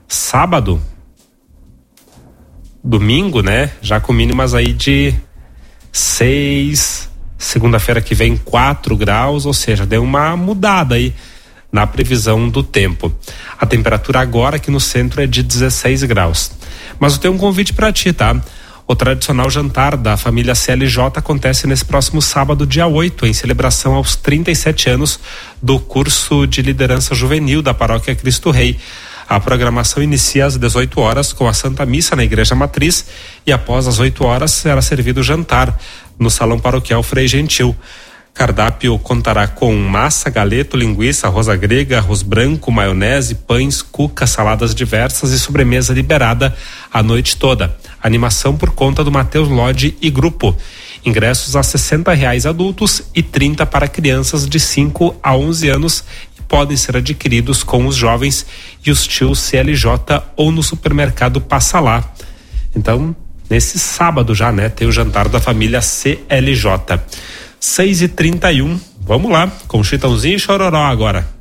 Sábado, domingo, né? Já com mínimas aí de 6, segunda-feira que vem 4 graus, ou seja, deu uma mudada aí na previsão do tempo. A temperatura agora aqui no centro é de 16 graus. Mas eu tenho um convite para ti, tá? O tradicional jantar da família CLJ acontece nesse próximo sábado, dia 8, em celebração aos 37 anos do curso de liderança juvenil da Paróquia Cristo Rei. A programação inicia às 18 horas com a Santa Missa na Igreja Matriz e após as 8 horas será servido o jantar no Salão Paroquial Frei Gentil. Cardápio contará com massa, galeto, linguiça, arroz grega, arroz branco, maionese, pães, cuca, saladas diversas e sobremesa liberada a noite toda. Animação por conta do Matheus Lodge e grupo. Ingressos a R$60 adultos e 30 para crianças de 5 a 11 anos e podem ser adquiridos com os jovens e os tios CLJ ou no supermercado Passa Lá. Então, nesse sábado já, né, tem o jantar da família CLJ. 6h31, vamos lá, com Chitãozinho e Chororó agora.